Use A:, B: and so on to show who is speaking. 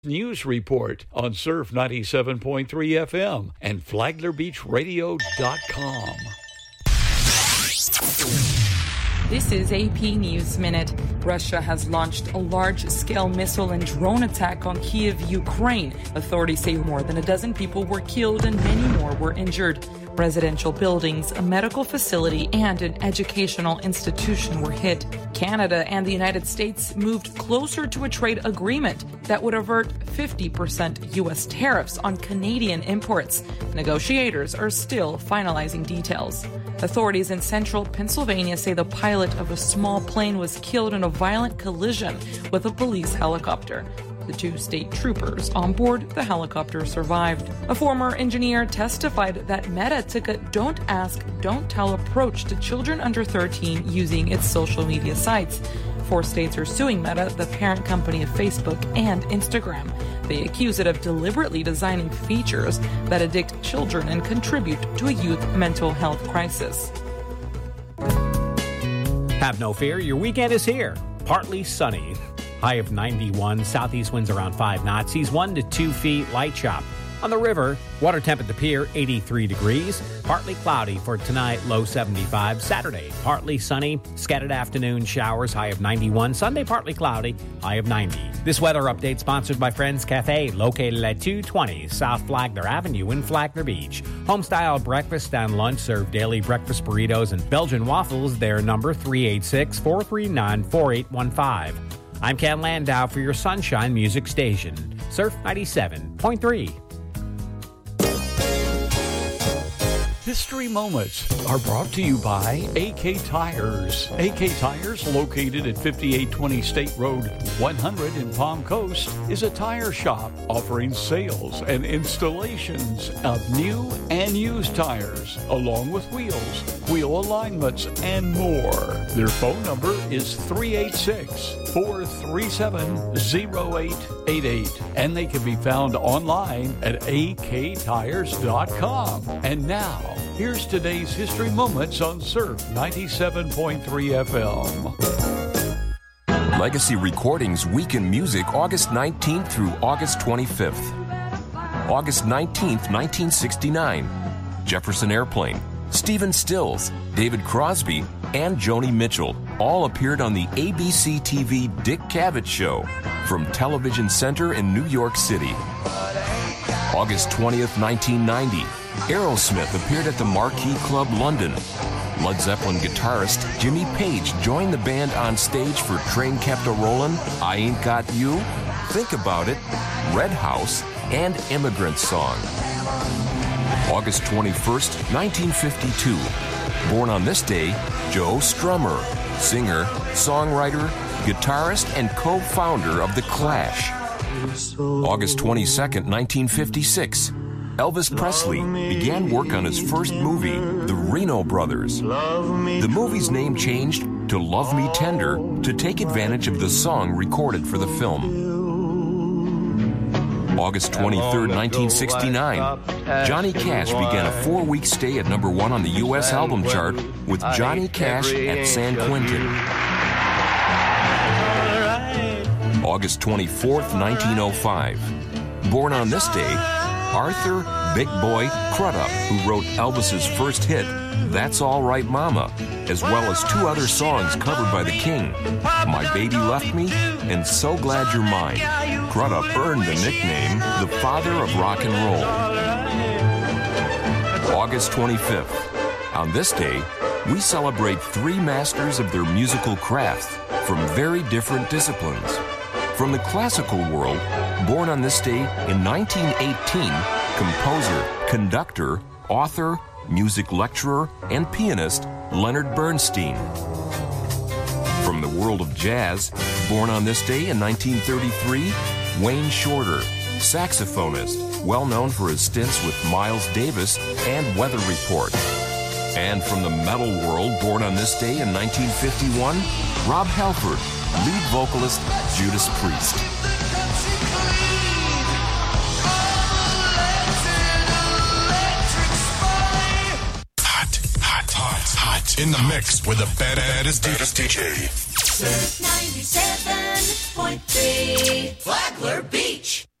A: News Report on Surf 97.3 FM and FlaglerBeachRadio.com.
B: This is AP News Minute. Russia has launched a large-scale missile and drone attack on Kyiv, Ukraine. Authorities say more than a dozen people were killed and many more were injured. Residential buildings, a medical facility, and an educational institution were hit. Canada and the United States moved closer to a trade agreement that would avert 50% U.S. tariffs on Canadian imports. Negotiators are still finalizing details. Authorities in central Pennsylvania say the pilot of a small plane was killed in a violent collision with a police helicopter. The two state troopers on board the helicopter survived. A former engineer testified that Meta took a don't ask, don't tell approach to children under 13 using its social media sites. 4 states are suing Meta, the parent company of Facebook and Instagram. They accuse it of deliberately designing features that addict children and contribute to a youth mental health crisis.
C: Have no fear, your weekend is here. Partly sunny. High of 91, southeast winds around 5 knots, seas 1 to 2 feet, light chop. On the river, water temp at the pier, 83 degrees. Partly cloudy for tonight, low 75. Saturday, partly sunny, scattered afternoon showers, high of 91. Sunday, partly cloudy, high of 90. This weather update sponsored by Friends Cafe, located at 220 South Flagler Avenue in Flagler Beach. Home-style breakfast and lunch, serve daily breakfast burritos and Belgian waffles. Their number, 386-439-4815. I'm Ken Landau for your Sunshine Music Station, Surf 97.3.
A: History Moments are brought to you by AK Tires. AK Tires, located at 5820 State Road 100 in Palm Coast, is a tire shop offering sales and installations of new and used tires, along with wheels, wheel alignments, and more. Their phone number is 386-437-0888, and they can be found online at aktires.com. And now, here's today's History Moments on Surf 97.3 FM.
D: Legacy Recordings Week in Music, August 19th through August 25th. August 19th, 1969. Jefferson Airplane, Stephen Stills, David Crosby, and Joni Mitchell all appeared on the ABC TV Dick Cavett Show from Television Center in New York City. August 20th, 1990. Aerosmith appeared at the Marquee Club, London. Led Zeppelin guitarist Jimmy Page joined the band on stage for Train Kept A-Rollin', I Ain't Got You, Think About It, Red House, and Immigrant Song. August 21st, 1952. Born on this day, Joe Strummer, singer, songwriter, guitarist, and co-founder of The Clash. August 22nd, 1956. Elvis Presley began work on his first movie, The Reno Brothers. The movie's name changed to Love Me Tender to take advantage of the song recorded for the film. August 23rd, 1969. Johnny Cash began a 4-week stay at number 1 on the U.S. album chart with Johnny Cash at San Quentin. August 24th, 1905. Born on this day, Arthur Big Boy Crudup, who wrote Elvis's first hit, That's All Right Mama, as well as 2 other songs covered by the King, My Baby Left Me and So Glad You're Mine. Crudup earned the nickname the Father of Rock and Roll. August 25th. On this day, we celebrate 3 masters of their musical craft from very different disciplines. From the classical world, born on this day in 1918, composer, conductor, author, music lecturer, and pianist Leonard Bernstein. From the world of jazz, born on this day in 1933, Wayne Shorter, saxophonist, well known for his stints with Miles Davis and Weather Report. And from the metal world, born on this day in 1951, Rob Halford, lead vocalist, Judas Priest.
E: Hot in the mix with the baddest DJ. Answer 97.3 Flagler Beach.